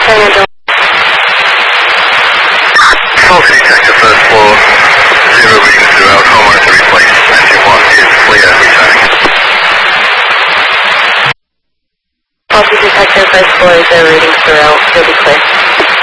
Faulty detector first floor, 0 readings throughout, home monitor replaced, engine 1 is clear, returning. Faulty detector first floor, 0 readings throughout, will be clear.